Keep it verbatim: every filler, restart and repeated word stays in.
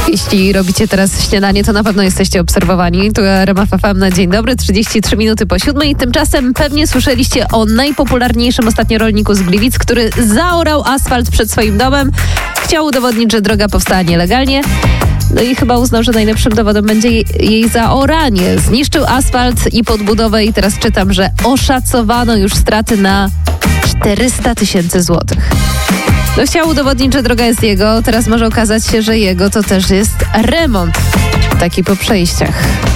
Jeśli robicie teraz śniadanie, to na pewno jesteście obserwowani. Tu R M F F M na dzień dobry, trzydzieści trzy minuty po siódmej. Tymczasem pewnie słyszeliście o najpopularniejszym ostatnio rolniku z Gliwic, który zaorał asfalt przed swoim domem. Chciał udowodnić, że droga powstała nielegalnie. No i chyba uznał, że najlepszym dowodem będzie jej zaoranie. Zniszczył asfalt i podbudowę i teraz czytam, że oszacowano już straty na czterysta tysięcy złotych. No chciał udowodnić, że droga jest jego, teraz może okazać się, że jego to też jest remont. Taki po przejściach.